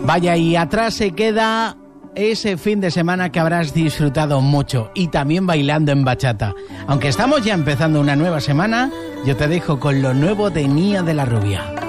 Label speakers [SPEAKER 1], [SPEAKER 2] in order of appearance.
[SPEAKER 1] Vaya, y atrás se queda ese fin de semana que habrás disfrutado mucho y también bailando en bachata. Aunque estamos ya empezando una nueva semana, yo te dejo con lo nuevo de Nia de la Rubia.